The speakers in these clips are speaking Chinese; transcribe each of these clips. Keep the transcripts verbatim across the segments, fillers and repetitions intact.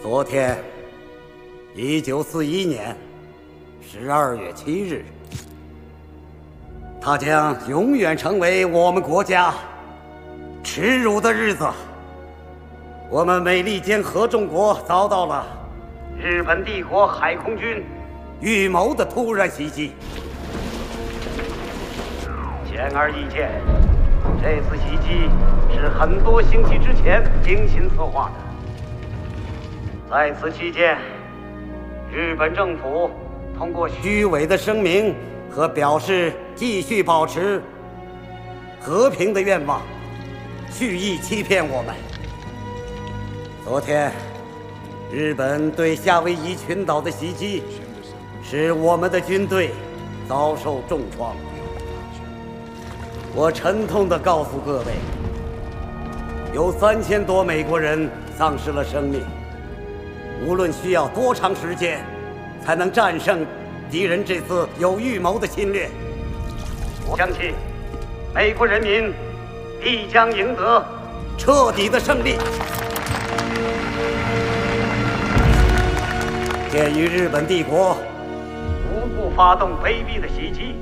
昨天，一九四一年十二月七日，它将永远成为我们国家耻辱的日子。我们美利坚合众国遭到了日本帝国海空军预谋的突然袭击。显而易见，这次袭击是很多星期之前精心策划的。在此期间，日本政府通过虚伪的声明和表示继续保持和平的愿望，蓄意欺骗我们。昨天，日本对夏威夷群岛的袭击，使我们的军队遭受重创。我沉痛地告诉各位，有三千多美国人丧失了生命。无论需要多长时间，才能战胜敌人这次有预谋的侵略，我相信美国人民必将赢得彻底的胜利。鉴于日本帝国无故发动卑鄙的袭击，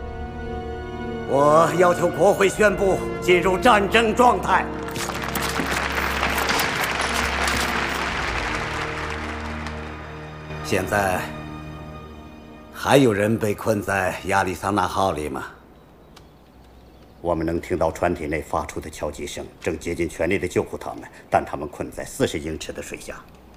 我要求国会宣布进入战争状态。现在还有人被困在亚利桑那号里吗？ 我们能听到船体内发出的敲击声，正竭尽全力地救护他们，但他们困在四十英尺的水下。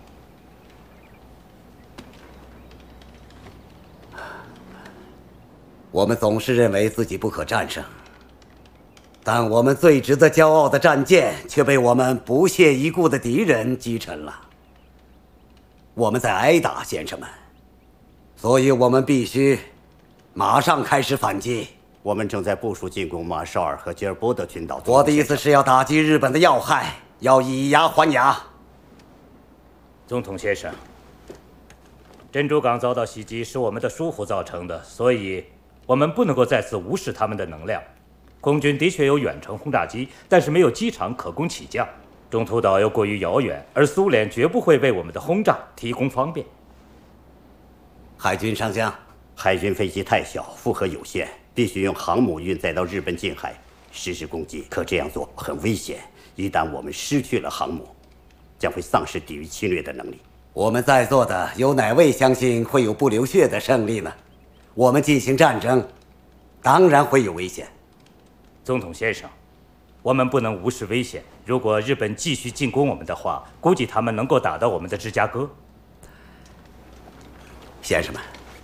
我们总是认为自己不可战胜，但我们最值得骄傲的战舰却被我们不屑一顾的敌人击沉了。我们在挨打，先生们，所以我们必须马上开始反击。 我们正在部署进攻马绍尔和吉尔伯德群岛。 我的意思是要打击日本的要害，要以牙还牙。 总统先生，珍珠港遭到袭击是我们的疏忽造成的，所以我们不能够再次无视他们的能量。空军的确有远程轰炸机，但是没有机场可供起降。中途岛又过于遥远，而苏联绝不会为我们的轰炸提供方便。 海军上将， 海军飞机太小，负荷有限，必须用航母运载到日本近海实施攻击。可这样做很危险，一旦我们失去了航母，将会丧失抵御侵略的能力。 我们在座的有哪位相信会有不流血的胜利呢？我们进行战争，当然会有危险。 总统先生，我们不能无视危险。如果日本继续进攻我们的话，估计他们能够打到我们的芝加哥。 先生们，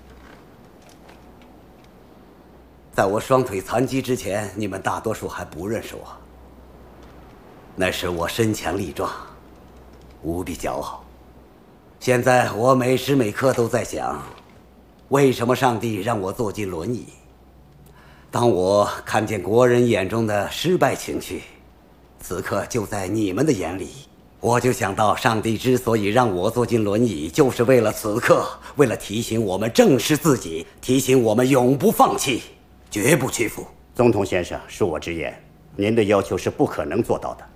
在我双腿残疾之前，你们大多数还不认识我。那时我身强力壮，无比骄傲。现在我每时每刻都在想，为什么上帝让我坐进轮椅？当我看见国人眼中的失败情绪，此刻就在你们的眼里，我就想到上帝之所以让我坐进轮椅，就是为了此刻，为了提醒我们正视自己，提醒我们永不放弃，绝不屈服。 总统先生，恕我直言，您的要求是不可能做到的。